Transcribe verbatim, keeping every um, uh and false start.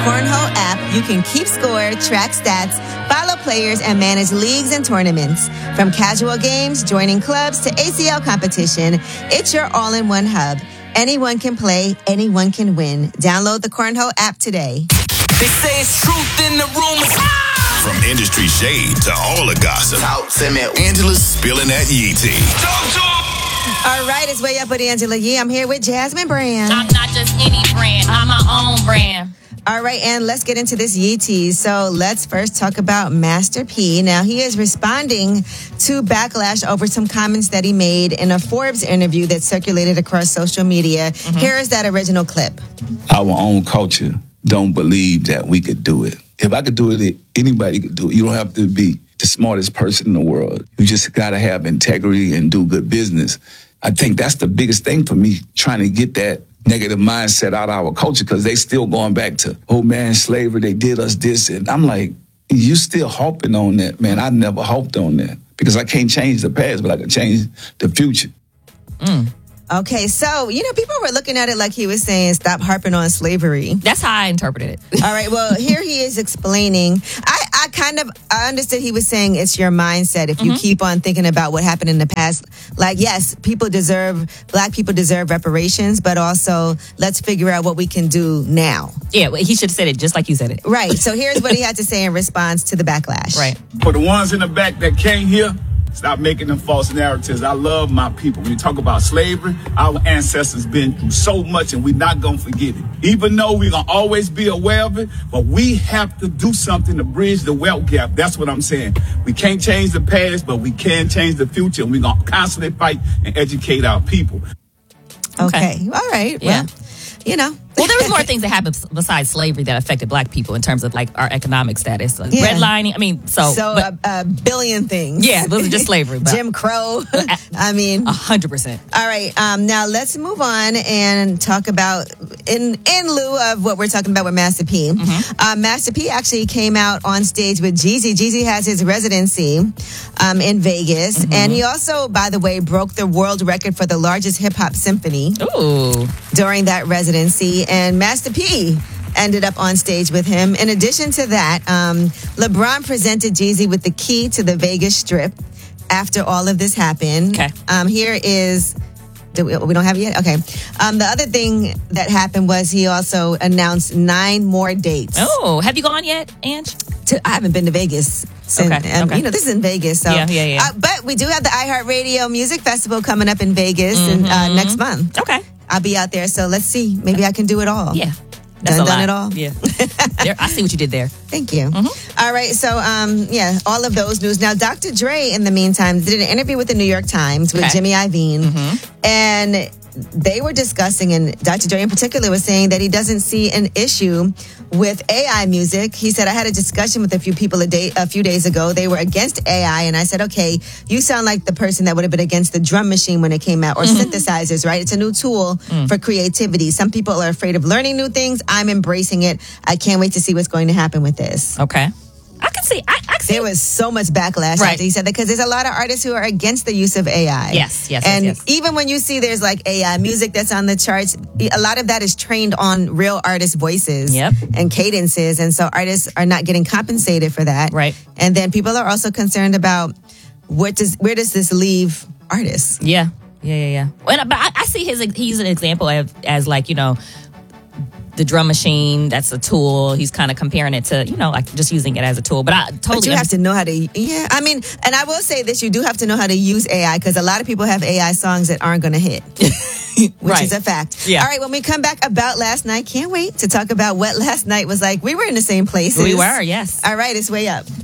Cornhole app, you can keep score, track stats, follow players, and manage leagues and tournaments. From casual games, joining clubs, to A C L competition, it's your all-in-one hub. Anyone can play, anyone can win. Download the Cornhole app today. They say it's truth in the rumors. From industry shade to all the gossip, Talk to me. Angela's spilling that Yee tea. Talk to 'em. All right, it's Way Up with Angela Yee. I'm here with Jasmine Brand. I'm not just any brand. I'm my own brand. All right, and let's get into this Yee tea. So let's first talk about Master P. Now, he is responding to backlash over some comments that he made in a Forbes interview that circulated across social media. Mm-hmm. Here is that original clip. Our own culture don't believe that we could do it. If I could do it, anybody could do it. You don't have to be the smartest person in the world. You just got to have integrity and do good business. I think that's the biggest thing for me, trying to get that negative mindset out of our culture, because they still going back to, oh man, slavery, they did us this. And I'm like, you still harping on that, man. I never hoped on that, because I can't change the past, but I can change the future. Mm. Okay, so, you know, people were looking at it like he was saying, stop harping on slavery. That's how I interpreted it. All right, well, here he is explaining. I, I kind of, I understood he was saying it's your mindset if you mm-hmm. keep on thinking about what happened in the past. Like, yes, people deserve, black people deserve reparations, but also let's figure out what we can do now. Yeah, he should have said it just like you said it. Right, so here's what he had to say in response to the backlash. Right. For the ones in the back that came here, stop making them false narratives. I love my people. When you talk about slavery, our ancestors been through so much, and we're not going to forget it. Even though we're going to always be aware of it, but we have to do something to bridge the wealth gap. That's what I'm saying. We can't change the past, but we can change the future. And we're going to constantly fight and educate our people. Okay. okay. All right. Yeah. Well, you know. Well, there was more things that happened besides slavery that affected black people in terms of like our economic status, like yeah. redlining. I mean, so so but, a, a billion things. Yeah, it wasn't just slavery. But Jim Crow. I mean, a hundred percent. All right. Um, now let's move on and talk about in in lieu of what we're talking about with Master P. Mm-hmm. Uh, Master P actually came out on stage with Jeezy. Jeezy has his residency um, in Vegas, mm-hmm. and he also, by the way, broke the world record for the largest hip hop symphony. Ooh. During that residency, and Master P ended up on stage with him. In addition to that, um, LeBron presented Jeezy with the key to the Vegas Strip after all of this happened. Okay. Um, here is, do we, we don't have it yet? Okay. Um, the other thing that happened was he also announced nine more dates. Oh, have you gone yet, Ange? To, I haven't been to Vegas. Since, okay. um, okay. You know, this is in Vegas. So. Yeah, yeah, yeah. Uh, but we do have the iHeartRadio Music Festival coming up in Vegas mm-hmm. in, uh, next month. Okay. I'll be out there, so let's see. Maybe I can do it all. Yeah. That's done, a done lot. it all. Yeah. There, I see what you did there. Thank you. Mm-hmm. All right. So, um, yeah, all of those news. Now, Doctor Dre, in the meantime, did an interview with the New York Times with okay. Jimmy Iovine. Mm-hmm. And they were discussing, and Doctor Dre in particular was saying that he doesn't see an issue with A I music. He said, I had a discussion with a few people a day, a few days ago. They were against A I. And I said, okay, you sound like the person that would have been against the drum machine when it came out, or mm-hmm. synthesizers, right? It's a new tool mm. for creativity. Some people are afraid of learning new things. I'm embracing it. I can't wait to see what's going to happen with this. Okay. I can see. I, I can see. There was so much backlash right. after he said that, because there's a lot of artists who are against the use of A I. Yes, yes, and yes, yes. even when you see there's like A I music that's on the charts, a lot of that is trained on real artist voices yep. and cadences, and so artists are not getting compensated for that. Right. And then people are also concerned about what does where does this leave artists? Yeah, yeah, yeah, yeah. Well, but I, I see his. He's an example of, as like you know. The drum machine, that's a tool. He's kind of comparing it to, you know, like just using it as a tool. But I totally... But you have to know how to... Yeah, I mean, and I will say this, you do have to know how to use A I, because a lot of people have A I songs that aren't going to hit. Which right. is a fact. Yeah. All right, when we come back about last night, can't wait to talk about what last night was like. We were in the same places. We were, yes. All right, it's Way Up.